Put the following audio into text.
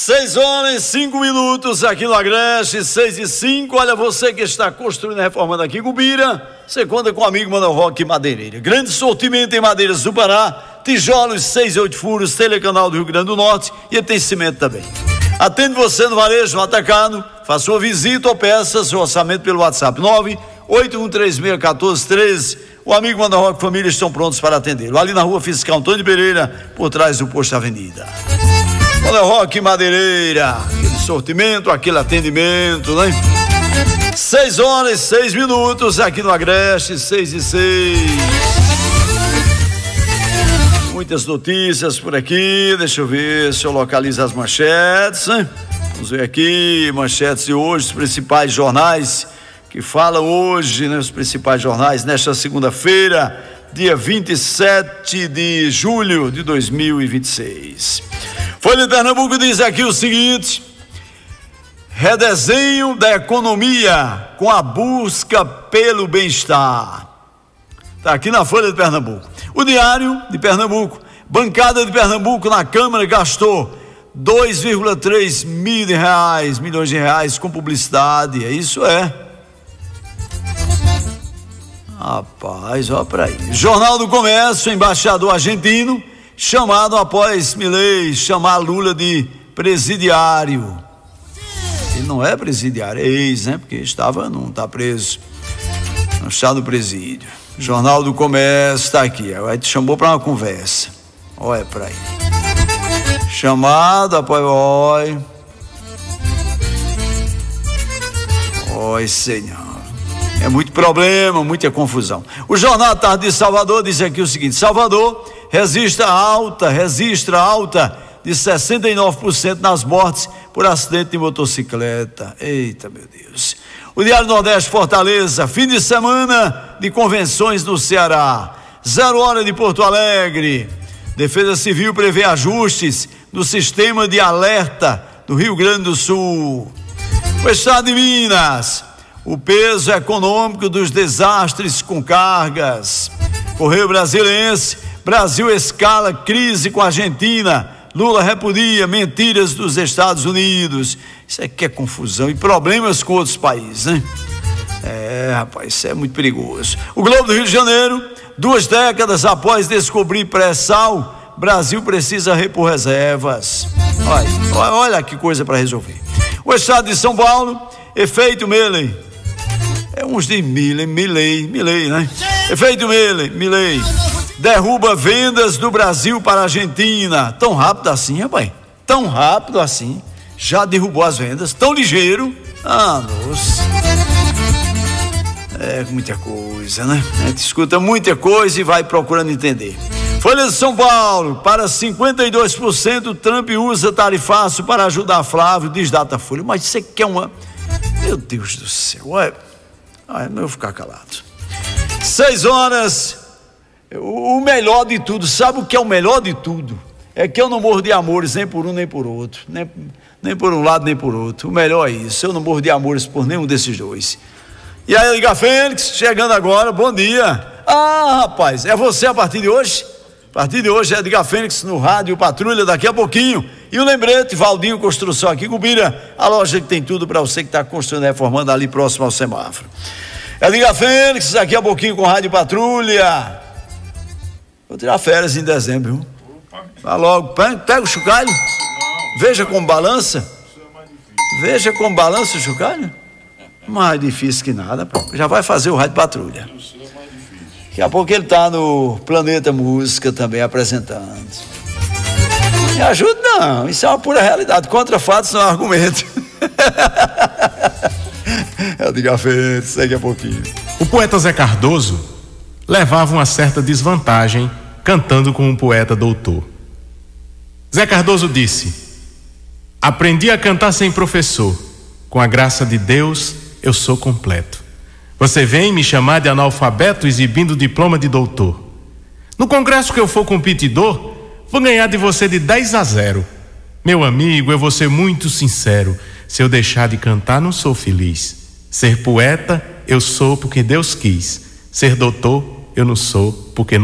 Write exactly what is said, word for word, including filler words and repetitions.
Seis horas e cinco minutos aqui no Agreste, seis e cinco. Olha, você que está construindo e reformando aqui em Gubira, você conta com o amigo Manuel Roque Madeireira. Grande sortimento em madeiras do Pará, tijolos seis e oito furos, telecanal do Rio Grande do Norte, e tem cimento também. Atende você no varejo, no atacado, faça uma visita ou peça seu orçamento pelo WhatsApp nove oito um três seis um quatro um três. O amigo Manuel Roque Família estão prontos para atendê-lo. Ali na rua Fiscal Antônio Pereira, por trás do posto Avenida. Manuel Roque Madeireira, aquele sortimento, aquele atendimento, né? Seis horas e seis minutos aqui no Agreste, seis e seis. Muitas notícias por aqui, deixa eu ver se eu localizo as manchetes, né? Vamos ver aqui, manchetes de hoje, os principais jornais que falam hoje, né? Os principais jornais nesta segunda-feira, dia vinte e sete de julho de dois mil e vinte e seis. Folha de Pernambuco diz aqui o seguinte: redesenho da economia com a busca pelo bem-estar. Está aqui na Folha de Pernambuco. O Diário de Pernambuco, bancada de Pernambuco na Câmara gastou dois vírgula três mil reais, milhões de reais com publicidade. Isso é. Rapaz, olha para aí. Jornal do Comércio, embaixador argentino chamado após Milei chamar Lula de presidiário. Ele não é presidiário, é ex, né? Porque estava, não está preso, não está no presídio. Jornal do Comércio está aqui, aí te chamou para uma conversa. Olha para aí. Chamado após, oi. Oi, senhor. É muito problema, muita confusão. O Jornal da Tarde de Salvador diz aqui o seguinte: Salvador registra alta, registra alta de sessenta e nove por cento nas mortes por acidente de motocicleta. Eita, meu Deus. O Diário Nordeste Fortaleza, fim de semana de convenções no Ceará. Zero hora de Porto Alegre. Defesa Civil prevê ajustes no sistema de alerta do Rio Grande do Sul. O Estado de Minas, o peso econômico dos desastres com cargas. Correio Brasiliense, Brasil escala crise com a Argentina. Lula repudia mentiras dos Estados Unidos. Isso é que é confusão e problemas com outros países, né? É, rapaz, isso é muito perigoso. O Globo do Rio de Janeiro, duas décadas após descobrir pré-sal, Brasil precisa repor reservas. Olha, olha que coisa para resolver. O Estado de São Paulo, efeito Milei. É uns de Milei, Milei, Milei, né? Efeito Milei, Milei. Derruba vendas do Brasil para a Argentina. Tão rápido assim, rapaz? Tão rápido assim? Já derrubou as vendas? Tão ligeiro? Ah, nossa. É muita coisa, né? A gente escuta muita coisa e vai procurando entender. Folha de São Paulo, para cinquenta e dois por cento Trump usa tarifaço para ajudar Flávio, diz Datafolha. Mas você quer uma... Meu Deus do céu, ué. Ai, não vou ficar calado. Seis horas... O melhor de tudo, sabe o que é o melhor de tudo? É que eu não morro de amores nem por um nem por outro, nem, nem por um lado nem por outro. O melhor é isso, eu não morro de amores por nenhum desses dois. E aí, Liga Fênix, chegando agora, bom dia. Ah, rapaz, é você a partir de hoje? A partir de hoje é Liga Fênix no rádio Patrulha daqui a pouquinho. E o lembrete, Valdinho Construção aqui, Gubira, a loja que tem tudo para você que está construindo e reformando ali próximo ao semáforo. É Liga Fênix, daqui a pouquinho com Rádio Patrulha. Vou tirar férias em dezembro, viu? Vai logo, pega o chocalho. Veja como balança. Veja como balança o chocalho. Mais difícil que nada, pô. Já vai fazer o Rádio Patrulha. Daqui a pouco ele tá no Planeta Música também apresentando. Me ajuda não, isso é uma pura realidade. Contra fatos não há argumento. Eu digo a frente, daqui a pouquinho. O poeta Zé Cardoso levava uma certa desvantagem cantando com um poeta doutor. Zé Cardoso disse: aprendi a cantar sem professor, com a graça de Deus eu sou completo. Você vem me chamar de analfabeto exibindo o diploma de doutor. No congresso que eu for competidor, vou ganhar de você de dez a zero. Meu amigo, eu vou ser muito sincero, se eu deixar de cantar não sou feliz. Ser poeta eu sou porque Deus quis, ser doutor eu não sou porque não